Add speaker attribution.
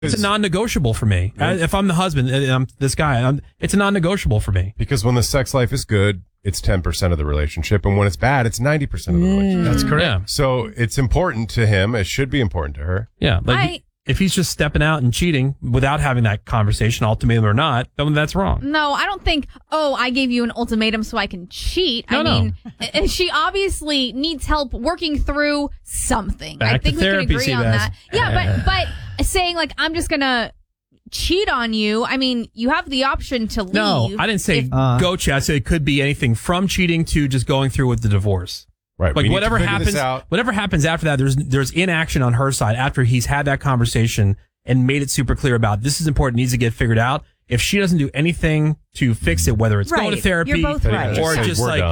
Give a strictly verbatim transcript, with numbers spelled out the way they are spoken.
Speaker 1: It's a non-negotiable for me.
Speaker 2: Yeah.
Speaker 1: If I'm the husband and I'm this guy, I'm, it's a non-negotiable for me.
Speaker 2: Because when the sex life is good, it's ten percent of the relationship. And when it's bad, it's ninety percent of the relationship.
Speaker 1: That's correct. Yeah.
Speaker 2: So it's important to him. It should be important to her.
Speaker 1: Yeah. Like
Speaker 3: I-
Speaker 1: if he's just stepping out and cheating without having that conversation, ultimatum or not, then that's wrong.
Speaker 3: No, I don't think, oh, I gave you an ultimatum so I can cheat.
Speaker 1: No,
Speaker 3: I
Speaker 1: no.
Speaker 3: mean, uh, she obviously needs help working through something.
Speaker 1: Back
Speaker 3: I
Speaker 1: to
Speaker 3: think we
Speaker 1: therapy,
Speaker 3: can agree on
Speaker 1: Seabass.
Speaker 3: that. Yeah, but but saying like I'm just gonna cheat on you. I mean, you have the option to leave.
Speaker 1: No, I didn't say
Speaker 3: if-
Speaker 4: Uh,
Speaker 1: go cheat. I said it could be anything from cheating to just going through with the divorce.
Speaker 2: Right.
Speaker 1: Like
Speaker 2: we need
Speaker 1: whatever
Speaker 2: to figure this
Speaker 1: happens,
Speaker 2: out.
Speaker 1: whatever happens after that, there's there's inaction on her side after he's had that conversation and made it super clear about this is important, needs to get figured out. If she doesn't do anything to fix it, whether it's going to
Speaker 5: Right.
Speaker 1: therapy
Speaker 5: You're both
Speaker 2: Then you
Speaker 5: right.
Speaker 2: can
Speaker 1: or
Speaker 2: say,
Speaker 1: just
Speaker 2: "We're
Speaker 1: like
Speaker 2: done."